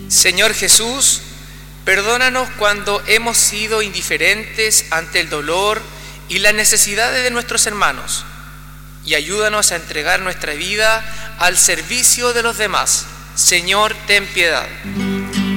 Señor Jesús, perdónanos cuando hemos sido indiferentes ante el dolor y las necesidades de nuestros hermanos, y ayúdanos a entregar nuestra vida al servicio de los demás. Señor, ten piedad.